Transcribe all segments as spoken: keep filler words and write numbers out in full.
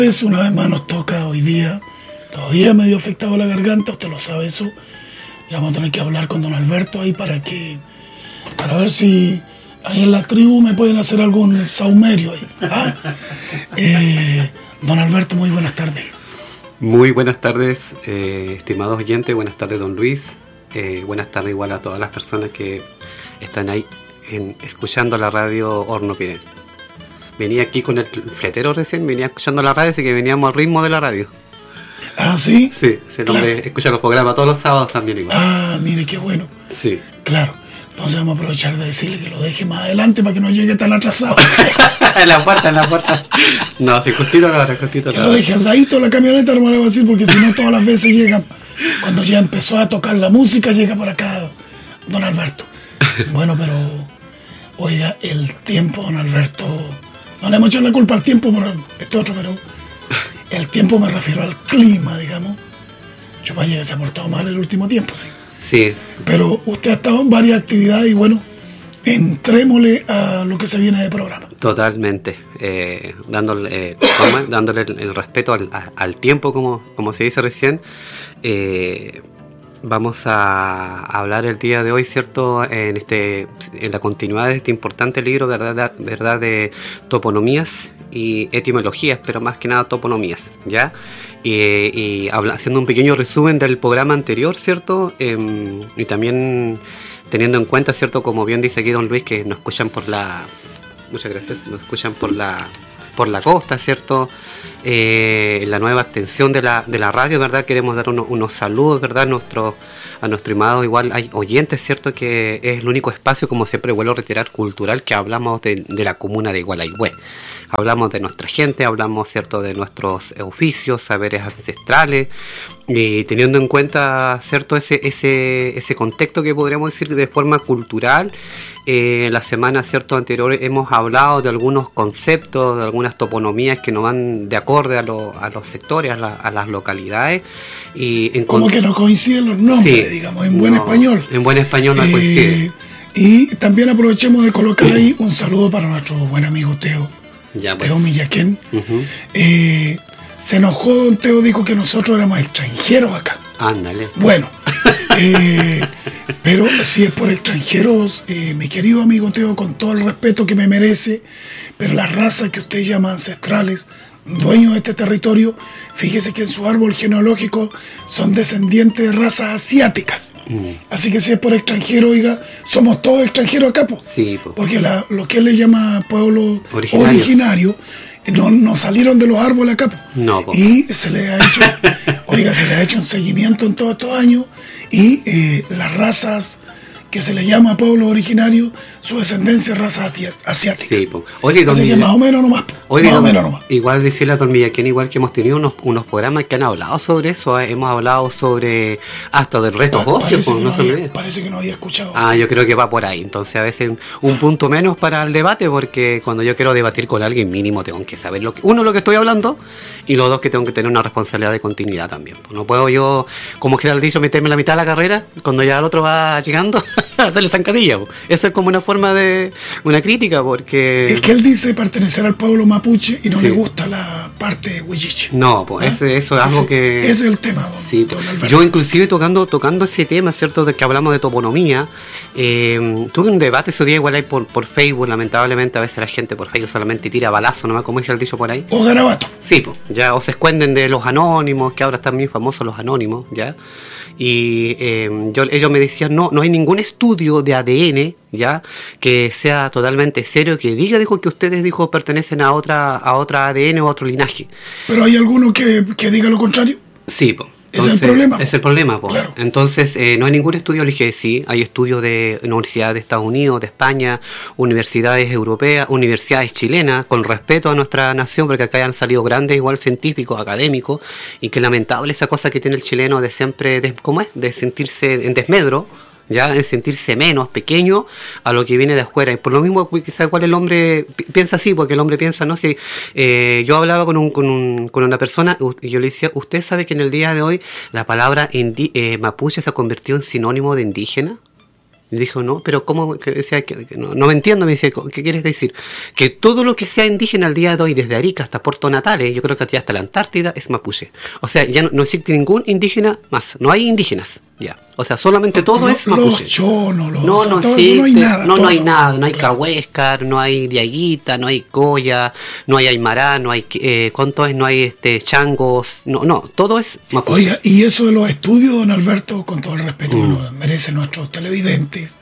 Pues una vez más nos toca hoy día, todavía medio afectado la garganta, usted lo sabe eso. Y vamos a tener que hablar con don Alberto ahí para que, para ver si ahí en la tribu me pueden hacer algún saumerio ahí. ¿Ah? Eh, don Alberto, muy buenas tardes. Muy buenas tardes, eh, estimados oyentes, buenas tardes don Luis, eh, buenas tardes igual a todas las personas que están ahí en, escuchando la radio Horno Pirén. Venía aquí con el fletero recién, venía escuchando la radio, así que veníamos al ritmo de la radio. ¿Ah, sí? Sí, ese nombre, claro. Escucha los programas todos los sábados también igual. Ah, mire, qué bueno. Sí. Claro, entonces vamos a aprovechar de decirle que lo deje más adelante para que no llegue tan atrasado. En la puerta, en la puerta. No, sí, justito la hora, justito la Que hora. lo deje al ladito de la camioneta, no me lo voy a decir, porque si no todas las veces llega, cuando ya empezó a tocar la música, llega por acá don Alberto. Bueno, pero, oiga, el tiempo, don Alberto, no le hemos echado la culpa al tiempo por este otro, pero el tiempo me refiero al clima, digamos. Yo vaya que se ha portado mal el último tiempo, sí. Sí. Pero usted ha estado en varias actividades y bueno, entrémosle a lo que se viene de programa. Totalmente, eh, dándole, eh, dándole el, el respeto al, a, al tiempo, como, como se dice recién. Eh, vamos a hablar el día de hoy, ¿cierto? En este, en la continuidad de este importante libro, ¿verdad? ¿Verdad? De toponomías y etimologías, pero más que nada toponomías, ¿ya? Y, y habla, haciendo un pequeño resumen del programa anterior, ¿cierto? Eh, y también teniendo en cuenta, ¿cierto? Como bien dice aquí don Luis, que nos escuchan por la... Muchas gracias. Nos escuchan por la por la costa, ¿cierto? Eh, la nueva extensión de la de la radio, ¿verdad? Queremos dar unos, unos saludos, ¿verdad? Nuestro, a nuestro estimado, igual hay oyentes, ¿cierto? Que es el único espacio, como siempre vuelvo a retirar, cultural, que hablamos de, de la comuna de Gualeguay. Hablamos de nuestra gente, hablamos, ¿cierto? De nuestros oficios, saberes ancestrales, y teniendo en cuenta, ¿cierto? Ese, ese, ese contexto que podríamos decir de forma cultural. Eh, la semana, ¿cierto? Anterior hemos hablado de algunos conceptos, de algunas toponomías que no van de acorde a, lo, a los sectores, a, la, a las localidades. Y en Como con... que no coinciden los nombres, sí, digamos, en buen no, español. En buen español no eh, coincide. Y también aprovechemos de colocar ahí un saludo para nuestro buen amigo Teo. Ya, pues. Teo Millaquén. Uh-huh. eh, se enojó don Teo, dijo que nosotros éramos extranjeros acá. Ándale. Bueno, eh, pero si es por extranjeros, eh, mi querido amigo Teo, con todo el respeto que me merece, pero las razas que usted llama ancestrales, dueños de este territorio, fíjese que en su árbol genealógico son descendientes de razas asiáticas. Mm. Así que si es por extranjero, oiga, somos todos extranjeros acá, po. Sí, po. Porque la, lo que él le llama pueblo originario, originario no, no salieron de los árboles acá, po. No, po. Y se le ha hecho, oiga, se le ha hecho un seguimiento en todos estos años y eh, las razas que se le llama pueblo originario, su descendencia es raza asiática. Sí, po. Oye, así que más o menos nomás. Oye, más don, o menos nomás. Igual decirle a don Millaquén, igual que hemos tenido unos, unos programas que han hablado sobre eso, ¿eh? Hemos hablado sobre hasta del reto pa- óseo, parece, pues, que no no se había, olvide. parece que no había escuchado. Ah, yo creo que va por ahí. Entonces a veces un, un punto menos para el debate, porque cuando yo quiero debatir con alguien mínimo tengo que saber lo que, uno, lo que estoy hablando, y los dos, que tengo que tener una responsabilidad de continuidad también. Pues no puedo yo, como queda el dicho, meterme en la mitad de la carrera cuando ya el otro va llegando a hacerle zancadilla. Pues. Eso es como una forma de una crítica, porque es que él dice pertenecer al pueblo mapuche y no sí. le gusta la parte huilliche. No, pues ¿ah? ese, eso es algo ese, que... Ese es el tema, don, sí, don Alberto. Yo inclusive tocando tocando ese tema, ¿cierto? De que hablamos de toponomía, eh, tuve un debate ese día igual ahí por, por Facebook, lamentablemente a veces la gente por Facebook solamente tira balazo, ¿no? Como dice el dicho por ahí. O garabato. Sí, pues, ya, o se escuenden de los anónimos, que ahora están bien famosos los anónimos, ¿ya? Y eh, yo, ellos me decían, no, no hay ningún estudio de A D N, ¿ya? Que sea totalmente serio, que diga, dijo, que ustedes, dijo, pertenecen a otra a otra A D N o a otro linaje. ¿Pero hay alguno que, que diga lo contrario? Sí, pues. Es el problema. Es el problema, pues. Claro. Entonces, eh, no hay ningún estudio, le dije, sí, hay estudios de universidades de Estados Unidos, de España, universidades europeas, universidades chilenas, con respeto a nuestra nación, porque acá han salido grandes, igual científicos, académicos, y que lamentable esa cosa que tiene el chileno de siempre, de, ¿cómo es? De sentirse en desmedro, ya, en sentirse menos, pequeño a lo que viene de afuera. Y por lo mismo, quizás igual el hombre pi- piensa así, porque el hombre piensa, no sé, si, eh, yo hablaba con un, con un con una persona y yo le decía, ¿usted sabe que en el día de hoy la palabra indi- eh, mapuche se ha convertido en sinónimo de indígena? Y dijo, no, pero ¿cómo? Que decía, que, que no, no me entiendo, me dice, ¿qué quieres decir? Que todo lo que sea indígena al día de hoy, desde Arica hasta Puerto Natales, yo creo que hasta la Antártida, es mapuche. O sea, ya no, no existe ningún indígena más, no hay indígenas, ya. O sea, solamente todo los, es mapuche. Los chonos, los, no, o sea, no, todo existe, eso no hay nada. No, todo, no hay nada, no hay claro. cahuéscar, no hay diaguita, no hay coya, no hay aymara, no hay, eh, ¿cuánto es? No hay este changos, no, no, todo es mapuche. Oiga, y eso de los estudios, don Alberto, con todo el respeto mm. que nos merecen nuestros televidentes,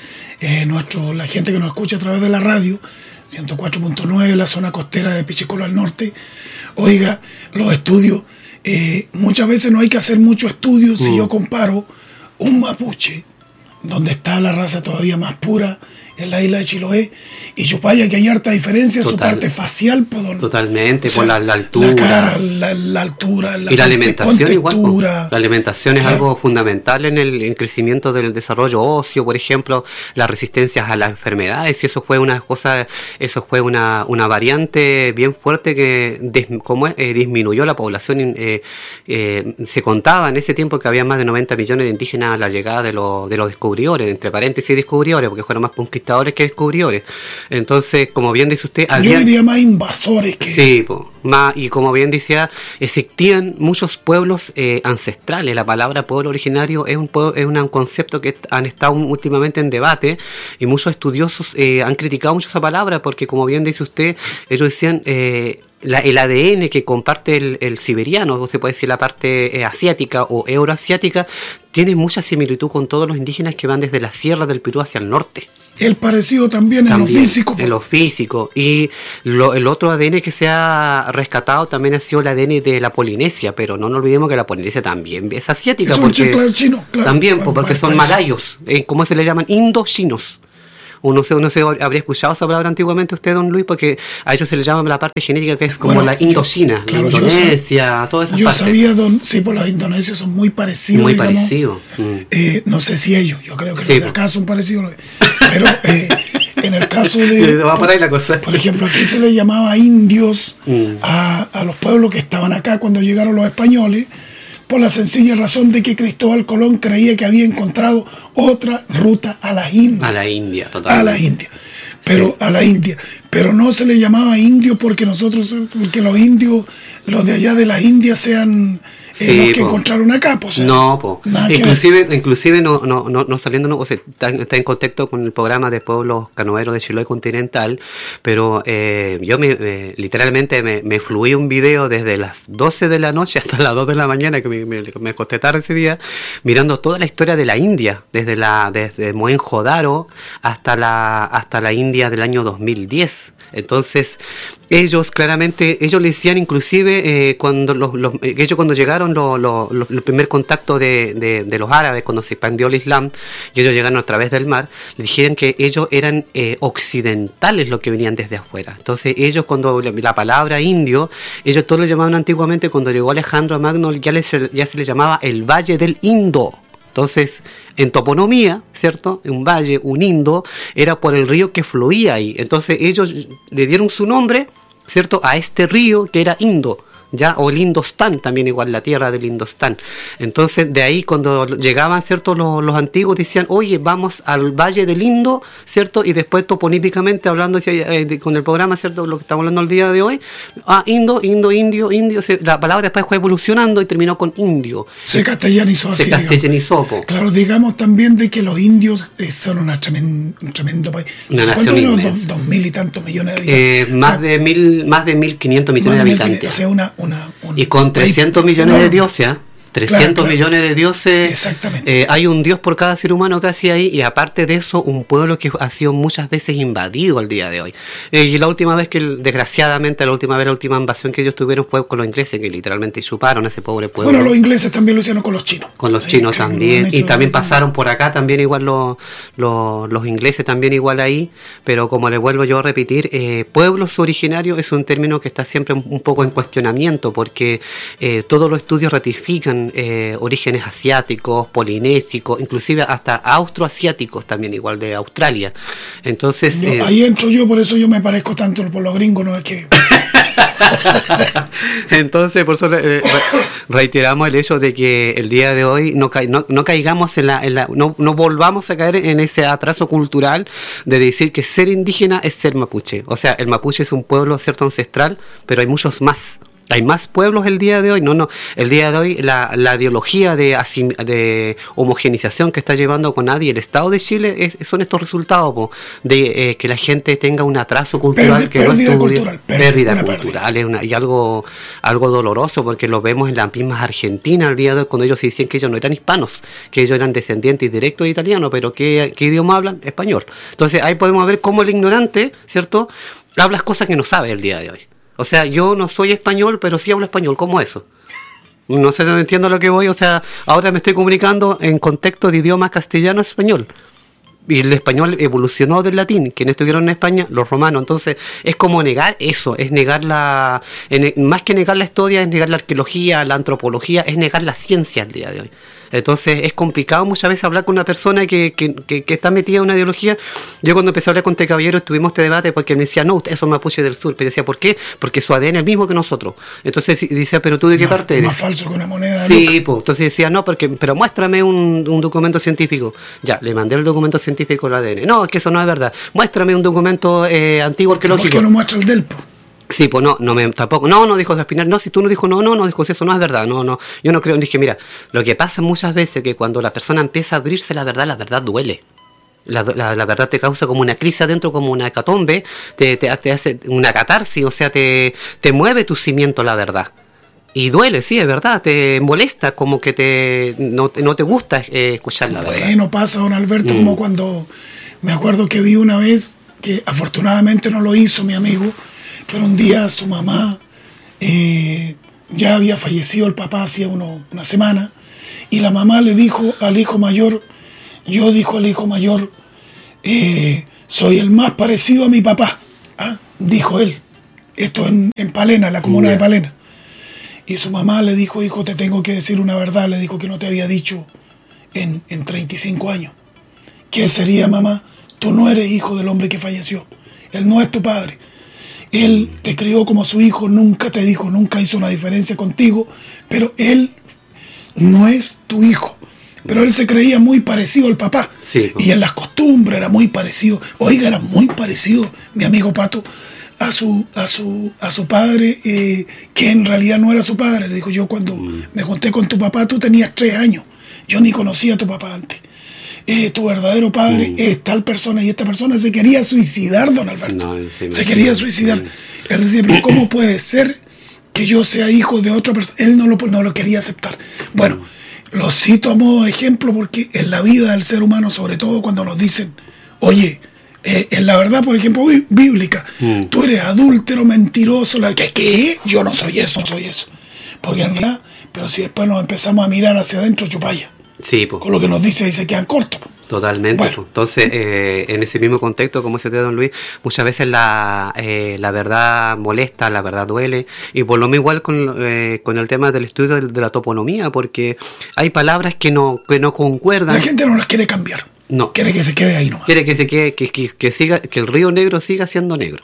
eh, nuestro, la gente que nos escucha a través de la radio, ciento cuatro punto nueve, la zona costera de Pichicolo al norte, oiga, los estudios, eh, muchas veces no hay que hacer muchos estudios mm. si yo comparo un mapuche, donde está la raza todavía más pura, en la isla de Chiloé, y Chupaya, que hay harta diferencia en su parte facial. Por, Totalmente, o sea, por la, la altura. La cara, la, la altura, la y la alimentación igual. Pues, la alimentación es claro. algo fundamental en el, en el crecimiento del desarrollo óseo, por ejemplo, las resistencias a las enfermedades, y eso fue una cosa, eso fue una, una variante bien fuerte que des, como es, eh, disminuyó la población. Eh, eh, se contaba en ese tiempo que había más de noventa millones de indígenas a la llegada de, lo, de los descubridores, entre paréntesis descubridores, porque fueron más conquistadores que descubridores. Entonces, como bien dice usted, había, yo diría más invasores que sí, po, más, y como bien decía, existían muchos pueblos eh, ancestrales. La palabra pueblo originario es un pueblo, es un concepto que han estado últimamente en debate, y muchos estudiosos eh, han criticado mucho esa palabra, porque como bien dice usted, ellos decían eh, La, el A D N que comparte el, el siberiano, o se puede decir la parte eh, asiática o euroasiática, tiene mucha similitud con todos los indígenas que van desde la sierra del Perú hacia el norte. El parecido también, también en lo físico. En lo físico. Y lo, el otro A D N que se ha rescatado también ha sido el A D N de la Polinesia, pero no nos olvidemos que la Polinesia también es asiática. Es porque, un claro, chino, claro, también, claro, porque claro, son parece. malayos, eh, ¿cómo se le llaman? Indochinos. Uno se, uno se habría escuchado esa palabra antiguamente usted, don Luis, porque a ellos se le llama la parte genética que es como bueno, la Indochina, yo, claro, la Indonesia, todas esas yo partes. Yo sabía, don, sí, pues los indonesios son muy parecidos. Muy digamos, parecidos. Mm. Eh, no sé si ellos, yo creo que sí, los de acá son parecidos. Pero eh, en el caso de... va por, ahí la cosa. Por ejemplo, aquí se le llamaba indios mm. a, a los pueblos que estaban acá cuando llegaron los españoles, por la sencilla razón de que Cristóbal Colón creía que había encontrado otra ruta a las Indias. A la India, totalmente. A la India. Pero sí. a la India. Pero no se le llamaba indio porque nosotros, porque los indios, los de allá de las Indias sean eh, sí, los que po. encontraron acá. Po, o sea, no, po. inclusive, inclusive no, no, no, no saliendo, no, o sea, está, está en contacto con el programa de pueblos canoeros de Chiloé continental, pero eh, yo me, me literalmente me, me fluí un video desde las doce de la noche hasta las dos de la mañana, que me, me, me acosté tarde ese día, mirando toda la historia de la India, desde la desde Mohenjo-Daro hasta la hasta la India del año dos mil diez. Entonces ellos claramente, ellos le decían inclusive eh, cuando los, los ellos cuando llegaron los lo, lo, lo primer contacto de, de, de los árabes, cuando se expandió el Islam y ellos llegaron a través del mar, le dijeron que ellos eran eh, occidentales, los que venían desde afuera. Entonces ellos, cuando la, la palabra indio, ellos todos lo llamaban antiguamente, cuando llegó Alejandro Magno ya, les, ya se le llamaba el Valle del Indo. Entonces, en toponomía, ¿cierto? Un valle, un Indo, era por el río que fluía ahí. Entonces ellos le dieron su nombre, ¿cierto?, a este río que era Indo, ya, o el Indostán, también igual, la tierra del Indostán. Entonces de ahí cuando llegaban, ¿cierto?, los, los antiguos decían, oye, vamos al Valle del Indo, ¿cierto? Y después toponímicamente hablando eh, con el programa, ¿cierto?, lo que estamos hablando el día de hoy, ah, Indo, Indo, Indio, Indio, se, la palabra después fue evolucionando y terminó con indio. Se castellanizó así. Se castellanizó. Po. Claro, digamos también de que los indios eh, son una tremen, un tremendo país. Una ¿Cuántos nación eran? Dos, dos mil y tantos millones de habitantes. Eh, más, o sea, de mil, más de mil quinientos millones de habitantes. O sea, una Una, una, y con trescientos millones de dioses, ¿eh? trescientos claro, claro. millones de dioses. Exactamente. Eh, hay un dios por cada ser humano casi ahí, y aparte de eso, un pueblo que ha sido muchas veces invadido al día de hoy. Eh, y la última vez que, desgraciadamente, la última vez, la última invasión que ellos tuvieron fue con los ingleses, que literalmente chuparon a ese pobre pueblo. Bueno, los ingleses también lo hicieron con los chinos. Con los chinos sí, también. Y también pasaron por acá también igual los, los, los ingleses también igual ahí. Pero como les vuelvo yo a repetir, eh, pueblos originarios es un término que está siempre un poco en cuestionamiento, porque eh, todos los estudios ratifican eh, orígenes asiáticos, polinésicos, inclusive hasta austroasiáticos también, igual de Australia. Entonces yo, eh, ahí entro yo, por eso yo me parezco tanto por los gringos, no es que Entonces, por eso eh, reiteramos el hecho de que el día de hoy no, ca no, no caigamos en la, en la no, no volvamos a caer en ese atraso cultural de decir que ser indígena es ser mapuche. O sea, el mapuche es un pueblo cierto ancestral, pero hay muchos más. Hay más pueblos el día de hoy. No, no. El día de hoy la, la ideología de, de homogenización que está llevando Conadi el Estado de Chile es, son estos resultados, po, de eh, que la gente tenga un atraso cultural. Perdi, que pérdida no cultural. Pérdida una cultural. Pérdida. Es una, y algo, algo doloroso porque lo vemos en las mismas Argentinas el día de hoy cuando ellos decían que ellos no eran hispanos, que ellos eran descendientes directos de italianos, pero ¿qué, qué idioma hablan? Español. Entonces ahí podemos ver cómo el ignorante, ¿cierto?, habla cosas que no sabe el día de hoy. O sea, yo no soy español, pero sí hablo español. ¿Cómo eso? No sé si no entiendo a lo que voy. O sea, ahora me estoy comunicando en contexto de idioma castellano-español. Y el español evolucionó del latín. Quienes estuvieron en España, los romanos. Entonces, es como negar eso. Es negar la... En, más que negar la historia, es negar la arqueología, la antropología, es negar la ciencia al día de hoy. Entonces es complicado muchas veces hablar con una persona que, que, que, que está metida en una ideología. Yo cuando empecé a hablar con este caballero tuvimos este debate porque me decía, no, usted es un mapuche del sur. Pero decía, ¿por qué? Porque su A D N es el mismo que nosotros. Entonces dice, ¿pero tú de qué más, parte eres? Más falso que una moneda. Sí, pues, entonces decía, no, porque, pero muéstrame un, un documento científico. Ya, le mandé el documento científico al A D N. No, es que eso no es verdad. Muéstrame un documento eh, antiguo arqueológico. ¿Por qué no muestra el delpo? Sí, pues no, no me, tampoco, no, no dijo Espinal, no, si tú no dijo no, no, no dijo eso, no es verdad, no, no, yo no creo, dije, mira, lo que pasa muchas veces que cuando la persona empieza a abrirse la verdad, la verdad duele. La, la, la verdad te causa como una crisis adentro, como una hecatombe, te, te, te hace una catarsis, o sea, te, te mueve tu cimiento la verdad. Y duele, sí, es verdad, te molesta, como que te no, no te gusta eh, escuchar la bueno, verdad. Bueno, pasa, don Alberto, mm. como cuando me acuerdo que vi una vez, que afortunadamente no lo hizo mi amigo, pero un día su mamá, eh, ya había fallecido el papá hacía uno, una semana, y la mamá le dijo al hijo mayor, yo dijo al hijo mayor, eh, soy el más parecido a mi papá, ¿ah? Dijo él, esto en, en Palena, en la comuna yeah. de Palena. Y su mamá le dijo, hijo, te tengo que decir una verdad, le dijo que no te había dicho en, en treinta y cinco años. ¿Qué sería, mamá? Tú no eres hijo del hombre que falleció, él no es tu padre. Él te crió como su hijo, nunca te dijo, nunca hizo una diferencia contigo, pero él no es tu hijo. Pero él se creía muy parecido al papá. Sí, y en las costumbres era muy parecido. Oiga, era muy parecido, mi amigo Pato, a su, a su, a su padre, eh, que en realidad no era su padre. Le dijo, yo cuando mm. me junté con tu papá, tú tenías tres años. Yo ni conocía a tu papá antes. Eh, tu verdadero padre mm. es tal persona, y esta persona se quería suicidar, don Alberto. No, sí, se quería suicidar. Sí. Él decía, pero ¿cómo puede ser que yo sea hijo de otra persona? Él no lo, no lo quería aceptar. Bueno, mm. lo cito a modo de ejemplo porque en la vida del ser humano, sobre todo cuando nos dicen, oye, eh, en la verdad, por ejemplo, bíblica, mm. tú eres adúltero, mentiroso, la, ¿qué, ¿qué? Yo no soy eso, no soy eso. Porque en realidad, pero si después nos empezamos a mirar hacia adentro, chupaya. Sí, pues. Con lo que nos dice ahí se quedan cortos. Totalmente. Bueno. Entonces, eh, en ese mismo contexto, como dice don Luis, muchas veces la, eh, la verdad molesta, la verdad duele, y por lo mismo igual con, eh, con el tema del estudio de, de la toponimia, porque hay palabras que no, que no concuerdan. La gente no las quiere cambiar. No. Quiere que se quede ahí nomás. Quiere que se quede, que, que, que siga, que el río Negro siga siendo negro.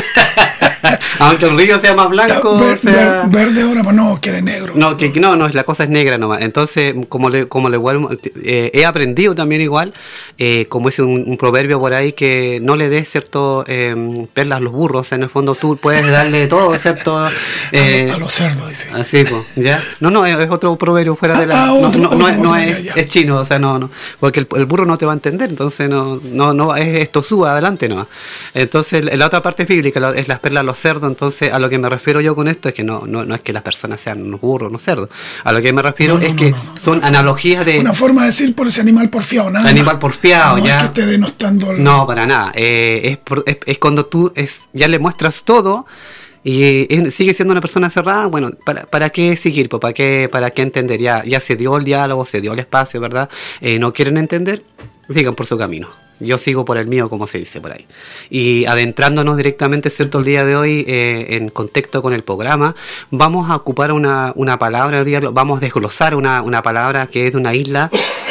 Aunque el río sea más blanco, ver, sea... ver, verde ahora, pues no, quiere negro. No, que no, no, la cosa es negra nomás. Entonces, como le, como le igual, eh, he aprendido también igual, eh, como es un, un proverbio por ahí, que no le des cierto eh, perlas a los burros. O sea, en el fondo tú puedes darle todo, excepto eh, a, a los cerdos, dice. Así, pues, ya. No, no, es, es otro proverbio fuera ah, de la. Ah, otro, no, no, otro, no, es, otro, no ya, es, ya. es chino, o sea, no, no, porque el, el burro no te va a entender, entonces no, no, no es esto suba adelante, no. Entonces, la otra parte bíblica es las perlas a los cerdos. Entonces, a lo que me refiero yo con esto es que no, no, no es que las personas sean unos burros, unos cerdos. A lo que me refiero no, no, es que no, no, no, son no, analogías de... Una forma de decir por ese animal porfiado, nada. Animal porfiado, no ya. No es que esté denostando al... No, para nada. Eh, es, por, es, es cuando tú es, ya le muestras todo y es, sigue siendo una persona cerrada. Bueno, ¿para, para qué seguir? ¿Para qué, para qué entender? Ya, ya se dio el diálogo, se dio el espacio, ¿verdad? Eh, ¿No quieren entender? Sigan por su camino. Yo sigo por el mío, como se dice por ahí. Y adentrándonos directamente, ¿cierto? El día de hoy, eh, en contexto con el programa, vamos a ocupar una, una palabra, vamos a desglosar una, una palabra que es de una isla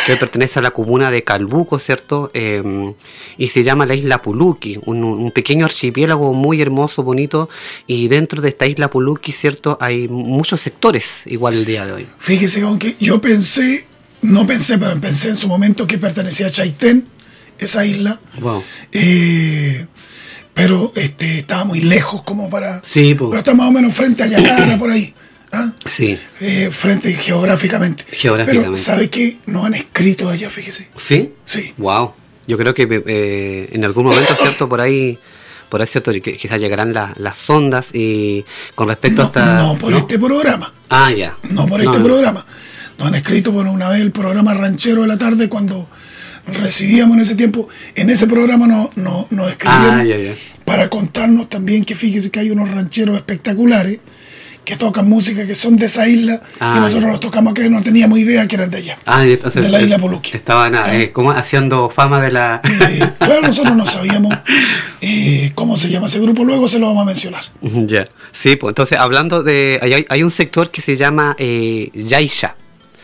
que pertenece a la comuna de Calbuco, ¿cierto? Eh, y se llama la isla Puluqui, un, un pequeño archipiélago muy hermoso, bonito, y dentro de esta isla Puluqui, ¿cierto? Hay muchos sectores igual el día de hoy. Fíjese, aunque yo pensé, no pensé, pero pensé en su momento que pertenecía a Chaitén, esa isla. Wow. Eh, pero este, estaba muy lejos como para... Sí, pues. Pero está más o menos frente a Yacara, por ahí. ¿Ah? Sí. Eh, frente geográficamente. Geográficamente. Pero, ¿sabe qué? Nos han escrito allá, fíjese. ¿Sí? Sí. Wow. Yo creo que eh, en algún momento, ¿cierto? Por ahí, por ahí, ¿cierto? Que quizás llegarán la, las ondas y con respecto no, a esta... No, por ¿no? este programa. Ah, ya. No por este no, programa. Nos han escrito por una vez el programa Ranchero de la Tarde cuando recibíamos en ese tiempo. En ese programa nos no, no escribieron ah, ya, ya. para contarnos también que fíjese que hay unos rancheros espectaculares que tocan música que son de esa isla ah, y nosotros ya. los tocamos que no teníamos idea que eran de allá. Ah, entonces, de la isla Puluqui. Estaban ah, eh, como haciendo fama de la... Eh, claro, nosotros no sabíamos eh, cómo se llama ese grupo, luego se lo vamos a mencionar. Ya, yeah. Sí, pues entonces hablando de... Hay, hay un sector que se llama eh, Yaisha.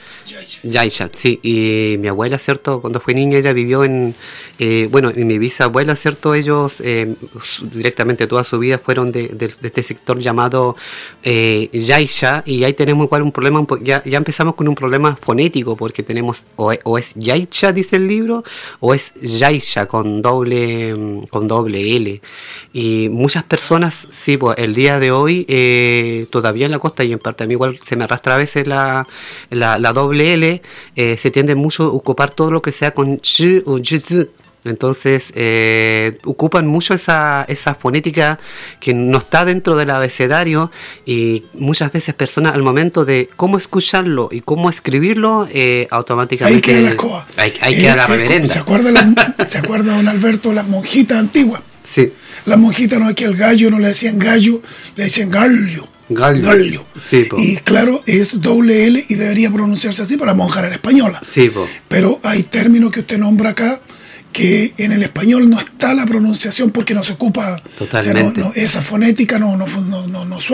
Yaisha, sí, y mi abuela, ¿cierto? Cuando fue niña ella vivió en, eh, bueno, y mi bisabuela, ¿cierto? Ellos eh, directamente toda su vida fueron de, de, de este sector llamado eh, Yaisha, y ahí tenemos igual un problema, ya, ya empezamos con un problema fonético, porque tenemos, o, o es Yaisha, dice el libro, o es Yaisha con doble, con doble L, y muchas personas, sí, pues el día de hoy, eh, todavía en la costa, y en parte a mí igual se me arrastra a veces la, la, la doble L, eh, se tiende mucho a ocupar todo lo que sea con ch o j. Entonces eh, ocupan mucho esa, esa fonética que no está dentro del abecedario, y muchas veces personas al momento de cómo escucharlo y cómo escribirlo, eh, automáticamente ahí queda la escoba. Ahí, ahí eh, queda la reverenda. ¿Se acuerda, la, ¿Se acuerda don Alberto las monjitas antiguas? Sí. Las monjitas, no es que el gallo no le decían gallo, le decían gallo. Gallo. Gallo. Sí, po. Y claro, es doble L y debería pronunciarse así para la monja en española. Sí, po. Pero hay términos que usted nombra acá que en el español no está la pronunciación porque no se ocupa. Totalmente. O sea, no, no, esa fonética no, no, no, no, no suena.